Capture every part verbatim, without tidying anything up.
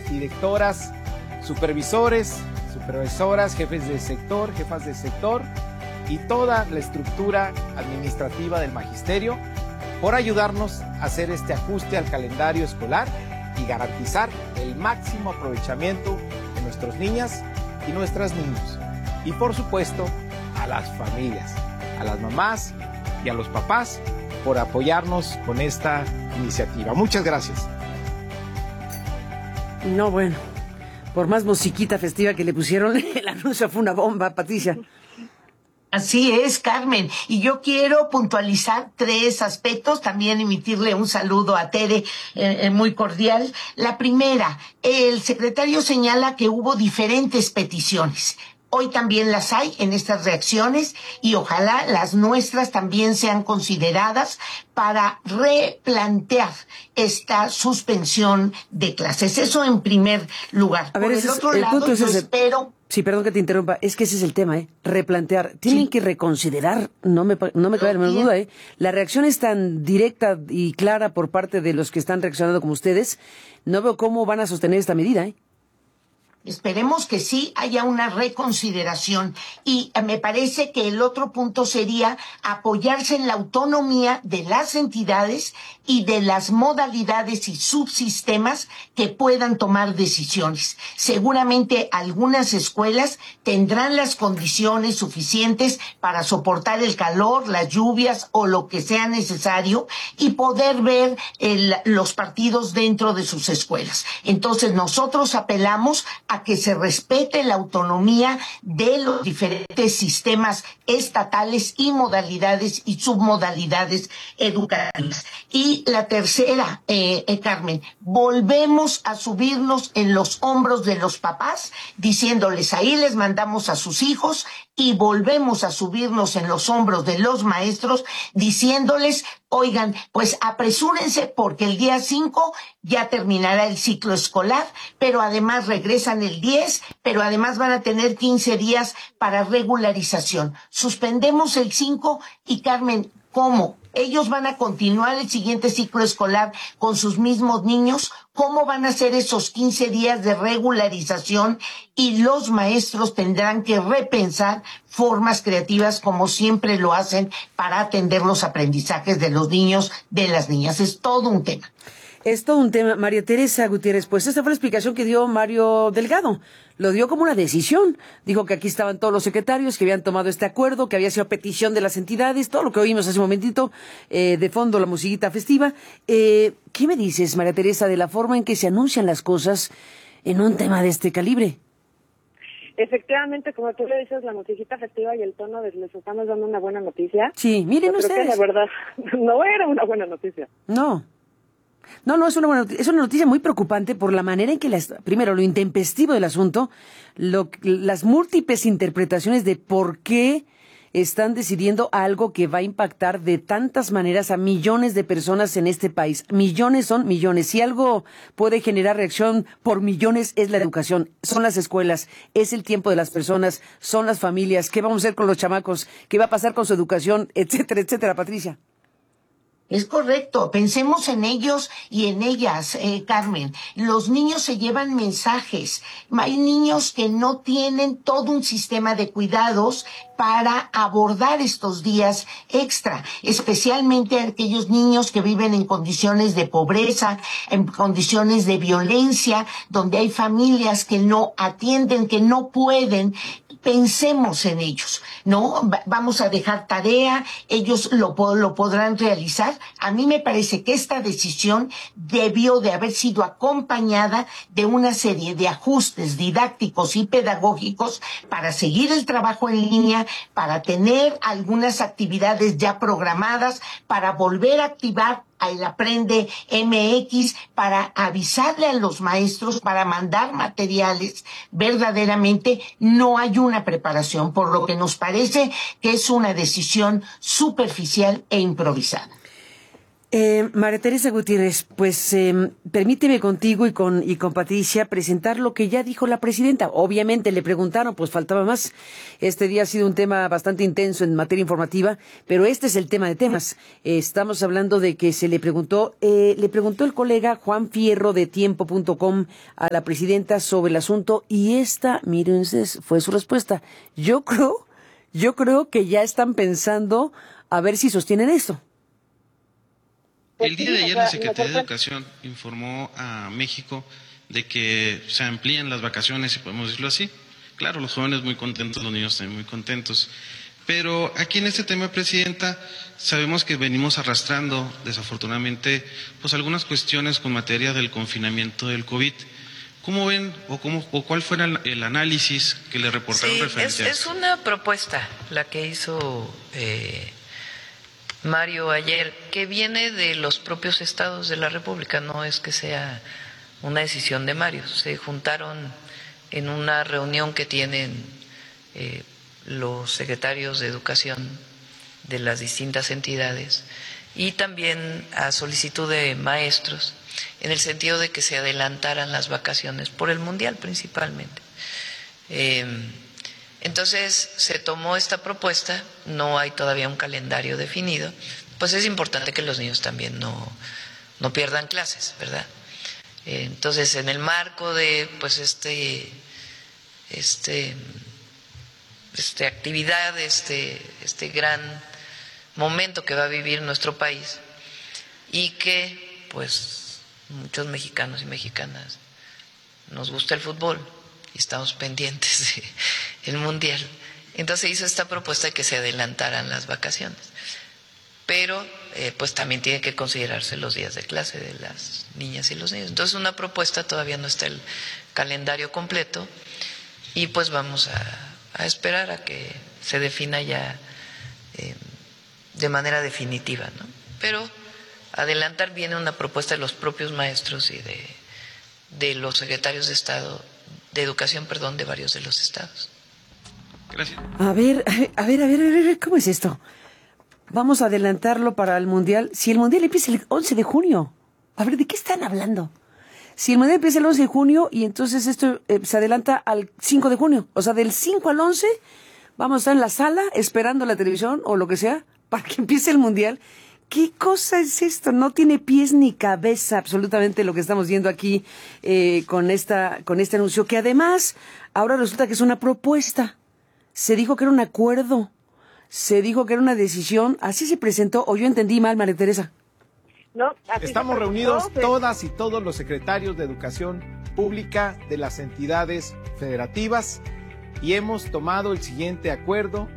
directoras, supervisores, supervisoras, jefes de sector, jefas de sector y toda la estructura administrativa del magisterio por ayudarnos a hacer este ajuste al calendario escolar y garantizar el máximo aprovechamiento de nuestras niñas y nuestros niños. Y por supuesto, a las familias, a las mamás y a los papás por apoyarnos con esta iniciativa. Muchas gracias. No, bueno, por más musiquita festiva que le pusieron, el anuncio fue una bomba, Patricia. Así es, Carmen. Y yo quiero puntualizar tres aspectos, también emitirle un saludo a Tere eh, muy cordial. La primera, el secretario señala que hubo diferentes peticiones. Hoy también las hay en estas reacciones y ojalá las nuestras también sean consideradas para replantear esta suspensión de clases. Eso en primer lugar. A ver, Por ese el es, otro el lado, punto es yo ese. espero... Sí, perdón que te interrumpa, es que ese es el tema, ¿eh? Replantear. Tienen sí. que reconsiderar, no me, no me cabe la menor duda, ¿eh? La reacción es tan directa y clara por parte de los que están reaccionando como ustedes, no veo cómo van a sostener esta medida, ¿eh? Esperemos que sí haya una reconsideración y me parece que el otro punto sería apoyarse en la autonomía de las entidades y de las modalidades y subsistemas que puedan tomar decisiones. Seguramente algunas escuelas tendrán las condiciones suficientes para soportar el calor, las lluvias o lo que sea necesario y poder ver el, los partidos dentro de sus escuelas. Entonces nosotros apelamos a que se respete la autonomía de los diferentes sistemas estatales y modalidades y submodalidades educativas. Y la tercera, eh, eh, Carmen, volvemos a subirnos en los hombros de los papás, diciéndoles ahí les mandamos a sus hijos, y volvemos a subirnos en los hombros de los maestros, diciéndoles, oigan, pues apresúrense porque el día cinco ya terminará el ciclo escolar, pero además regresan el diez, pero además van a tener quince días para regularización. Suspendemos el cinco y, Carmen, ¿cómo? Ellos van a continuar el siguiente ciclo escolar con sus mismos niños. ¿Cómo van a ser esos quince días de regularización? Y los maestros tendrán que repensar formas creativas como siempre lo hacen para atender los aprendizajes de los niños, de las niñas. Es todo un tema. Es todo un tema. María Teresa Gutiérrez, pues esta fue la explicación que dio Mario Delgado. Lo dio como una decisión. Dijo que aquí estaban todos los secretarios que habían tomado este acuerdo, que había sido petición de las entidades, todo lo que oímos hace un momentito, eh, de fondo la musiquita festiva. Eh, ¿Qué me dices, María Teresa, de la forma en que se anuncian las cosas en un tema de este calibre? Efectivamente, como tú le dices, la musiquita festiva y el tono de les estamos dando una buena noticia. Sí, miren Yo ustedes. Creo que la verdad no era una buena noticia. No. No, no, es una buena noticia. Es una noticia muy preocupante por la manera en que, las, primero, lo intempestivo del asunto, lo, las múltiples interpretaciones de por qué están decidiendo algo que va a impactar de tantas maneras a millones de personas en este país. Millones son millones. Si algo puede generar reacción por millones es la educación, son las escuelas, es el tiempo de las personas, son las familias. ¿Qué vamos a hacer con los chamacos? ¿Qué va a pasar con su educación? Etcétera, etcétera, Patricia. Es correcto, pensemos en ellos y en ellas, eh, Carmen. Los niños se llevan mensajes. Hay niños que no tienen todo un sistema de cuidados para abordar estos días extra, especialmente aquellos niños que viven en condiciones de pobreza, en condiciones de violencia, donde hay familias que no atienden, que no pueden. Pensemos en ellos, ¿no? Vamos a dejar tarea, ellos lo, lo podrán realizar. A mí me parece que esta decisión debió de haber sido acompañada de una serie de ajustes didácticos y pedagógicos para seguir el trabajo en línea, para tener algunas actividades ya programadas, para volver a activar al Aprende M X, para avisarle a los maestros, para mandar materiales. Verdaderamente no hay una preparación, por lo que nos parece que es una decisión superficial e improvisada. Eh, María Teresa Gutiérrez, pues eh, permíteme contigo y con y con Patricia presentar lo que ya dijo la presidenta. Obviamente le preguntaron, pues faltaba más. Este día ha sido un tema bastante intenso en materia informativa, pero este es el tema de temas. Eh, estamos hablando de que se le preguntó, eh, le preguntó el colega Juan Fierro de tiempo punto com a la presidenta sobre el asunto y esta, miren ustedes, fue su respuesta. Yo creo, yo creo que ya están pensando a ver si sostienen esto. El día de ayer la Secretaría de Educación informó a México de que se amplían las vacaciones, si podemos decirlo así. Claro, los jóvenes muy contentos, los niños también muy contentos. Pero aquí en este tema, Presidenta, sabemos que venimos arrastrando, desafortunadamente, pues algunas cuestiones con materia del confinamiento del COVID. ¿Cómo ven o, cómo, o cuál fue el, el análisis que le reportaron sí, referente es, a es esto? una propuesta la que hizo Eh... Mario ayer, que viene de los propios estados de la República, no es que sea una decisión de Mario. Se juntaron en una reunión que tienen eh, los secretarios de educación de las distintas entidades y también a solicitud de maestros, en el sentido de que se adelantaran las vacaciones por el Mundial principalmente. Eh, Entonces se tomó esta propuesta, no hay todavía un calendario definido, pues es importante que los niños también no, no pierdan clases, ¿verdad? Entonces, en el marco de pues este, este, este actividad, este, este gran momento que va a vivir nuestro país y que pues muchos mexicanos y mexicanas nos gusta el fútbol y estamos pendientes del Mundial. Entonces hizo esta propuesta de que se adelantaran las vacaciones. Pero eh, pues también tiene que considerarse los días de clase de las niñas y los niños. Entonces una propuesta, todavía no está el calendario completo y pues vamos a, a esperar a que se defina ya eh, de manera definitiva, ¿no? Pero adelantar viene una propuesta de los propios maestros y de, de los secretarios de Estado de Educación, perdón, de varios de los estados. Gracias. A ver, a ver, a ver, a ver, ¿cómo es esto? Vamos a adelantarlo para el Mundial. Si el Mundial empieza el once de junio. A ver, ¿de qué están hablando? Si el Mundial empieza el once de junio y entonces esto eh, se adelanta al cinco de junio. O sea, del cinco al once vamos a estar en la sala esperando la televisión o lo que sea para que empiece el Mundial. ¿Qué cosa es esto? No tiene pies ni cabeza absolutamente lo que estamos viendo aquí eh, con esta con este anuncio, que además ahora resulta que es una propuesta. Se dijo que era un acuerdo, se dijo que era una decisión, así se presentó, o yo entendí mal, María Teresa. No, así Estamos se reunidos presentó, todas y todos los secretarios de Educación Pública de las entidades federativas y hemos tomado el siguiente acuerdo.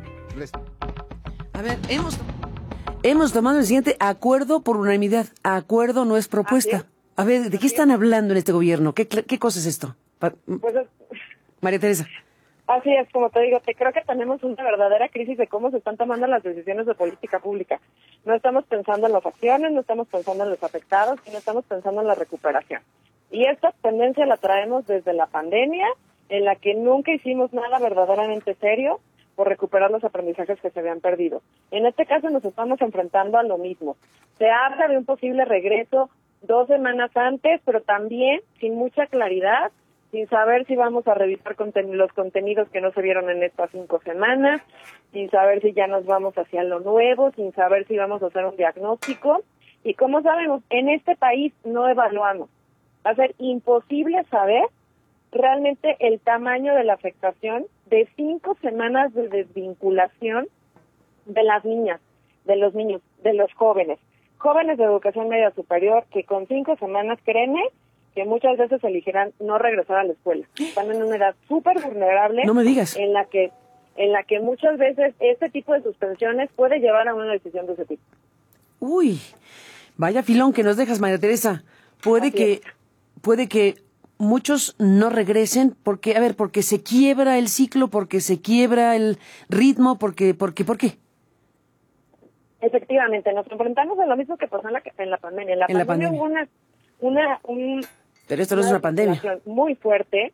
A ver, hemos... Hemos tomado el siguiente acuerdo por unanimidad. Acuerdo no es propuesta. A ver, ¿de qué están hablando en este gobierno? ¿Qué, qué cosa es esto? Pa- Pues es- María Teresa. Así es, como te digo, te creo que tenemos una verdadera crisis de cómo se están tomando las decisiones de política pública. No estamos pensando en las acciones, no estamos pensando en los afectados y no estamos pensando en la recuperación. Y esta tendencia la traemos desde la pandemia, en la que nunca hicimos nada verdaderamente serio por recuperar los aprendizajes que se habían perdido. En este caso nos estamos enfrentando a lo mismo. Se habla de un posible regreso dos semanas antes, pero también sin mucha claridad, sin saber si vamos a revisar conten- los contenidos que no se vieron en estas cinco semanas, sin saber si ya nos vamos hacia lo nuevo, sin saber si vamos a hacer un diagnóstico. Y como sabemos, en este país no evaluamos. Va a ser imposible saber realmente el tamaño de la afectación de cinco semanas de desvinculación de las niñas, de los niños, de los jóvenes. Jóvenes de educación media superior que con cinco semanas, créeme, que muchas veces elegirán no regresar a la escuela. Están en una edad súper vulnerable. No me digas. En la que en la que muchas veces este tipo de suspensiones puede llevar a una decisión de ese tipo. Uy, vaya filón que nos dejas, María Teresa. Puede Así que, es. puede que muchos no regresen porque, a ver, porque se quiebra el ciclo, porque se quiebra el ritmo, porque, porque, ¿por qué? Efectivamente, nos enfrentamos a lo mismo que pasó en la, en la pandemia. En la En la pandemia, pandemia. hubo una, una, un, Pero esto no es una pandemia. desvinculación muy fuerte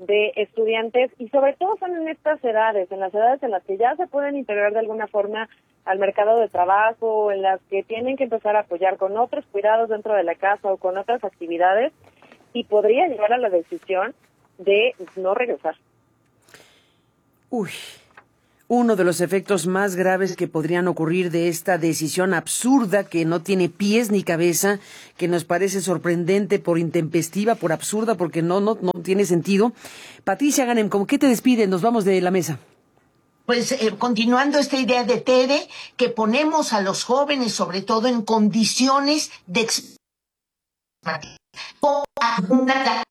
de estudiantes, y sobre todo son en estas edades, en las edades en las que ya se pueden integrar de alguna forma al mercado de trabajo, en las que tienen que empezar a apoyar con otros cuidados dentro de la casa o con otras actividades, y podría llevar a la decisión de no regresar. Uy, uno de los efectos más graves que podrían ocurrir de esta decisión absurda que no tiene pies ni cabeza, que nos parece sorprendente por intempestiva, por absurda, porque no, no, no tiene sentido. Patricia Ganem, ¿con qué te despides? Nos vamos de la mesa. Pues eh, continuando esta idea de Tere, que ponemos a los jóvenes sobre todo en condiciones de una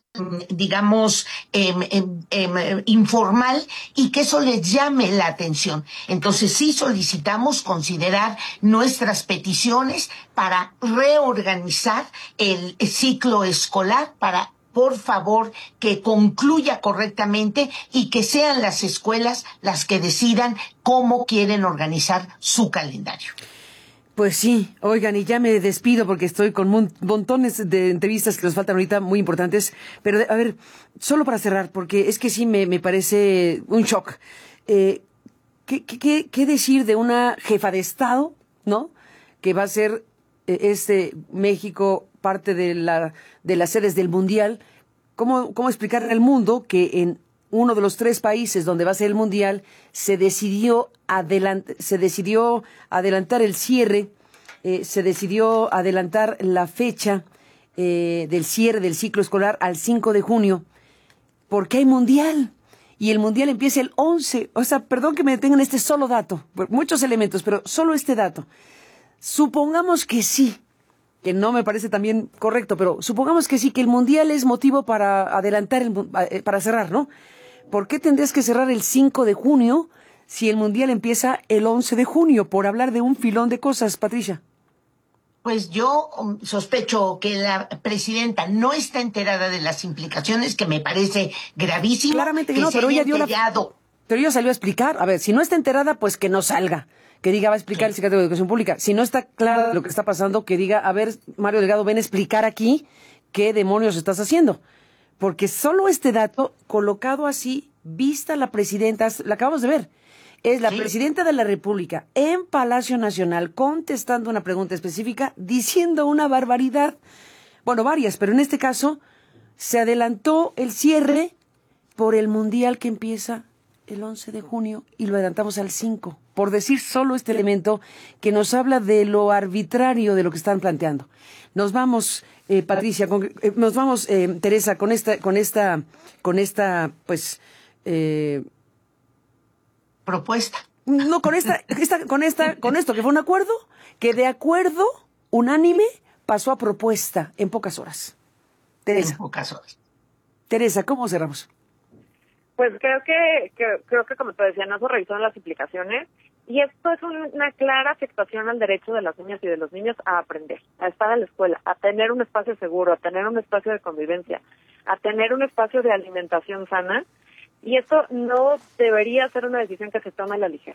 digamos, eh, eh, eh, informal, y que eso les llame la atención. Entonces sí solicitamos considerar nuestras peticiones para reorganizar el ciclo escolar, para por favor que concluya correctamente y que sean las escuelas las que decidan cómo quieren organizar su calendario. Pues sí, oigan, y ya me despido porque estoy con mon- montones de entrevistas que nos faltan ahorita muy importantes, pero a ver, solo para cerrar, porque es que sí me, me parece un shock. Eh, ¿qué, qué, ¿Qué decir de una jefa de Estado, no? Que va a ser eh, este México parte de la de las sedes del Mundial. ¿Cómo, cómo explicarle al mundo que en uno de los tres países donde va a ser el Mundial se decidió adelant- se decidió adelantar el cierre, eh, se decidió adelantar la fecha eh, del cierre del ciclo escolar al cinco de junio, porque hay Mundial? Y el Mundial empieza el once. O sea, perdón que me detenga en este solo dato, muchos elementos, pero solo este dato. Supongamos que sí, que no me parece también correcto, pero supongamos que sí, que el Mundial es motivo para adelantar, el, para cerrar, ¿no? ¿Por qué tendrías que cerrar el cinco de junio si el Mundial empieza el once de junio? Por hablar de un filón de cosas, Patricia. Pues yo um, sospecho que la presidenta no está enterada de las implicaciones, que me parece gravísimo. Claramente que, que no, pero ella dio enterado. la... Pero ella salió a explicar. A ver, si no está enterada, pues que no salga. Que diga, va a explicar sí. el secretario de Educación Pública. Si no está claro lo que está pasando, que diga, a ver, Mario Delgado, ven a explicar aquí qué demonios estás haciendo. Porque solo este dato, colocado así, vista la presidenta, la acabamos de ver, es la sí. presidenta de la República en Palacio Nacional contestando una pregunta específica, diciendo una barbaridad. Bueno, varias, pero en este caso se adelantó el cierre por el Mundial que empieza el once de junio y lo adelantamos al cinco, por decir solo este elemento que nos habla de lo arbitrario de lo que están planteando. Nos vamos, eh, Patricia, con, eh, nos vamos, eh, Teresa, con esta, con esta, con esta, pues, eh, propuesta. No, con esta, esta, con esta, con esto que fue un acuerdo, que de acuerdo unánime pasó a propuesta en pocas horas. Teresa. En pocas horas. Teresa, ¿cómo cerramos? Pues creo que, que creo que como te decía, no se revisaron las implicaciones, y esto es un, una clara afectación al derecho de las niñas y de los niños a aprender, a estar en la escuela, a tener un espacio seguro, a tener un espacio de convivencia, a tener un espacio de alimentación sana, y esto no debería ser una decisión que se tome a la ligera.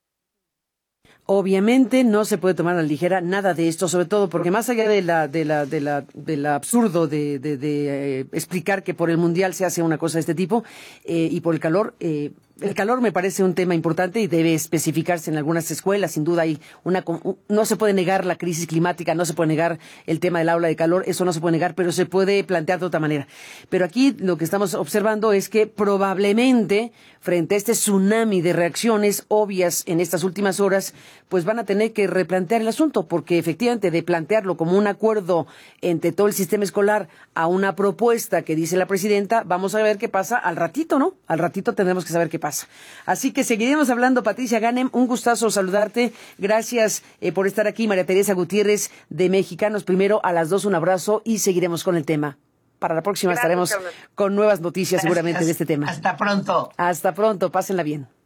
Obviamente no se puede tomar a la ligera nada de esto, sobre todo porque más allá de la de la de la del absurdo de de, de eh, explicar que por el Mundial se hace una cosa de este tipo eh, y por el calor, eh, el calor me parece un tema importante y debe especificarse en algunas escuelas. Sin duda hay una, no se puede negar la crisis climática, no se puede negar el tema del aula de calor, eso no se puede negar, pero se puede plantear de otra manera. Pero aquí lo que estamos observando es que probablemente frente a este tsunami de reacciones obvias en estas últimas horas, pues van a tener que replantear el asunto, porque efectivamente de plantearlo como un acuerdo entre todo el sistema escolar a una propuesta que dice la presidenta, vamos a ver qué pasa al ratito, ¿no? Al ratito tendremos que saber qué pasa. Así que seguiremos hablando. Patricia Ganem, un gustazo saludarte. Gracias eh, por estar aquí. María Teresa Gutiérrez de Mexicanos Primero, a las dos un abrazo y seguiremos con el tema. Para la próxima Gracias, estaremos Carlos. Con nuevas noticias Gracias. Seguramente de este tema. Hasta pronto. Hasta pronto. Pásenla bien.